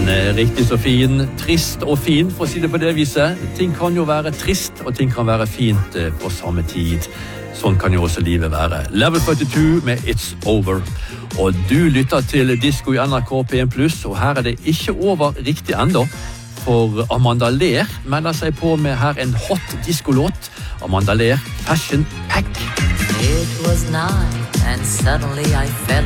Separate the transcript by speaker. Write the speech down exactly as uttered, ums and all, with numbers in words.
Speaker 1: Den er riktig så fin, trist og fin, for å si det på det viset. Ting kan jo være trist, og ting kan være fint på samme tid. Sånn kan jo også livet være. Level førtito med It's Over. Og du lytter til Disco i N R K P en pluss, og her er det ikke over riktig enda. For Amanda Lear melder seg på med her en hot diskolåt. Amanda Lear, Fashion Pack.
Speaker 2: It was night and suddenly I felt